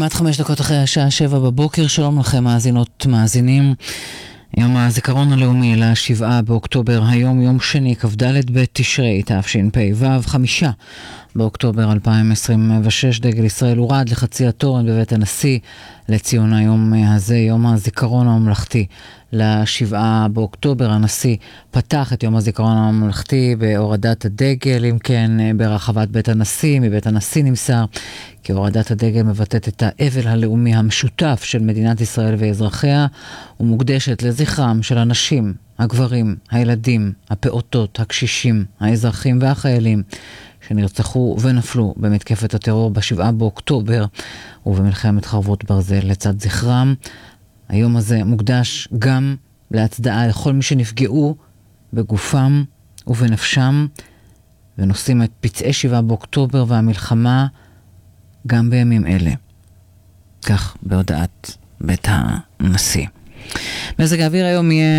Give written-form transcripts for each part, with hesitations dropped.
כמעט 5 דקות אחרי השעה 7 בבוקר. שלום לכם מאזינות מאזינים. יום הזיכרון הלאומי ל7 באוקטובר, היום יום שני, כ"ד בתשרי תשפ"ו, 5 באוקטובר 2026. דגל ישראל הורד לחצי התורן בבית הנשיא לציון היום הזה, יום הזיכרון הממלכתי ל7 באוקטובר. הנשיא פתח את יום הזיכרון הממלכתי בהורדת הדגל, אם כן ברחבת בית הנשיא. מבית הנשיא נמסר כי הורדת הדגל מבטאת את האבל הלאומי המשותף של מדינת ישראל ואזרחיה, ומוקדשת לזכרם של הנשים, הגברים, הילדים, הפעוטות, הקשישים, האזרחים והחיילים שנרצחו ונפלו במתקפת הטרור ב7 באוקטובר ובמלחמת חרבות ברזל. לצד זכרם, היום הזה מוקדש גם להצדעה לכל מי שנפגעו בגופם ובנפשם ונושאים את פצעי 7 באוקטובר והמלחמה גם בימים אלה. כך בהודעת בית הנשיא. מזג האוויר היום יהיה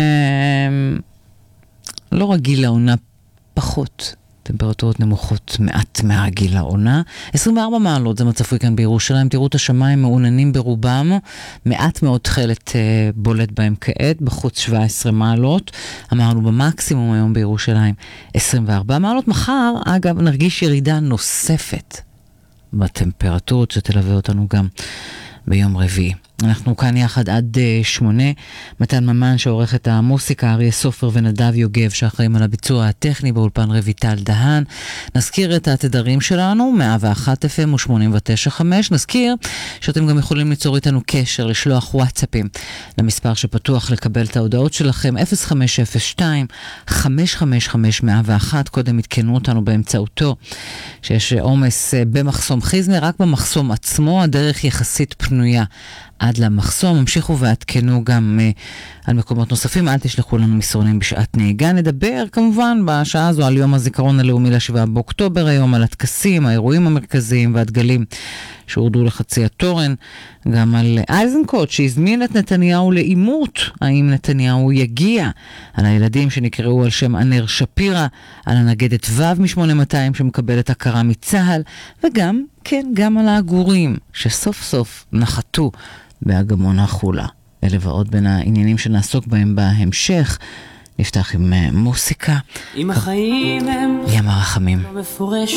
לא רגיל לעונה, פחות טמפרטורות נמוכות מעט מהרגיל לעונה. 24 מעלות זה מצפוי כאן בירושלים. תראו את השמיים מעוננים ברובם, מעט מאוד תכלת בולט בהם כעת, בחוץ 17 מעלות. אמרנו במקסימום היום בירושלים 24 מעלות. מחר אגב נרגיש ירידה נוספת בטמפרטורות שתלווה אותנו גם ביום רביעי. אנחנו כאן יחד עד 8. מתן ממן שעורך את המוסיקה, אריה סופר ונדב יוגב שאחראים על הביצוע הטכני, באולפן רויטל דהן. נזכיר את התדרים שלנו 101 FM ו89.5. נזכיר שאתם גם יכולים ליצור איתנו קשר, לשלוח וואטסאפים למספר שפתוח לקבל את ההודעות שלכם, 0502-555-101. קודם התקנו אותנו באמצעותו שיש עומס במחסום חיזמה, רק במחסום עצמו הדרך יחסית פנויה עד למחסום. המשיכו ועדכנו גם על מקומות נוספים. אל תשלחו לנו מסרונים בשעת נהיגה. נדבר כמובן בשעה הזו על יום הזיכרון הלאומי ל7 באוקטובר, היום על הטקסים, האירועים המרכזיים והדגלים שהורדו לחצי התורן, גם על איזנקוט שהזמין את נתניהו לאימות, האם נתניהו יגיע, על הילדים שנקראו על שם אנר שפירה, על הנגדת ו' מ-8200 שמקבלת הכרה מצהל, וגם, כן, גם על העגורים שסוף סוף נחתו באגמון החולה. אלה ועוד בין העניינים שנעסוק בהם בהמשך. נפתח עם מוסיקה. עם החיים הם ים הרחמים.